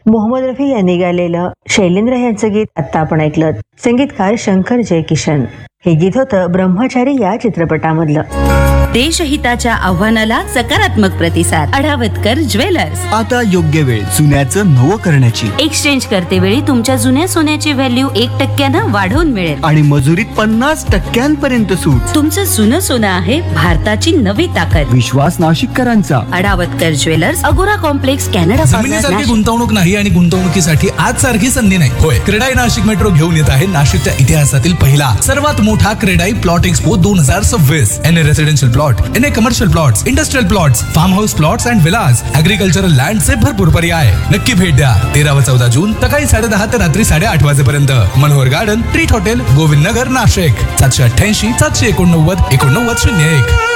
मोहम्मद रफी यांनी गायलेलं शैलेंद्र यांचं गीत आत्ता आपण ऐकलं. संगीतकार शंकर जयकिशन. हे गीत होतं ब्रह्मचारी या चित्रपटामधलं. देशहिताच्या आव्हानाला सकारात्मक प्रतिसाद. अढावतकर ज्वेलर्स. आता योग्य वेळ जुन्याचं नवं करण्याची. एक्सचेंज करते वेळी तुमच्या जुन्या सोन्याची व्हॅल्यू 1% वाढवून मिळेल आणि मजुरीत 50% सूट. तुमचं जुनं सोनं आहे भारताची नवी ताकद. विश्वास नाशिककरांचा. अढावतकर ज्वेलर्स, अगोरा कॉम्प्लेक्स, कॅनडा. जमिनीसारखी गुंतवणूक नाही आणि गुंतवणुकीसाठी आज सारखी संधी नाही. होय, क्रेडाई नाशिक मेट्रो घेऊन येत आहे नाशिकच्या इतिहासातील पहिला सर्वात मोठा CREDAI plot expo 2026. NA residential plot, NA commercial plots, industrial plots, form house plots and villas, agricultural लँडचे भरपूर पर्याय. नक्की भेट द्या. 13 व 14 जून सकाळी 10:30 ते रात्री 8:30 वाजेपर्यंत. Manohar garden, treat hotel, Govind Nagar, Nashik. 788 789 8901.